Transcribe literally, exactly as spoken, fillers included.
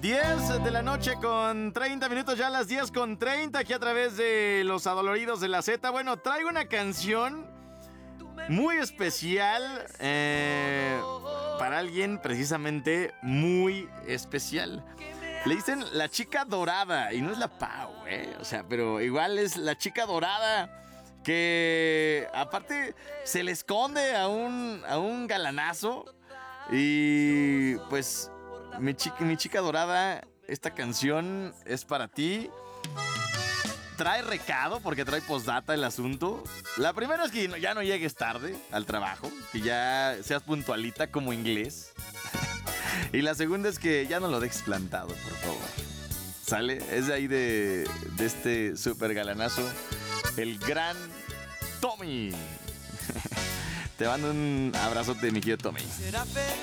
diez de la noche con treinta minutos, ya a las diez con treinta, aquí a través de Los Adoloridos de la Z. Bueno, traigo una canción muy especial eh, para alguien precisamente muy especial. Le dicen la chica dorada y no es la Pau, eh. O sea, pero igual es la chica dorada que aparte se le esconde a un, a un galanazo. Y pues mi chica, mi chica dorada, esta canción es para ti. Trae recado porque trae postdata el asunto. La primera es que ya no llegues tarde al trabajo, que ya seas puntualita como inglés. Y la segunda es que ya no lo dejes plantado, por favor. ¿Sale? Es de ahí de, de este super galanazo, el gran Tommy. Te mando un abrazote, mi querido Tommy. Será feliz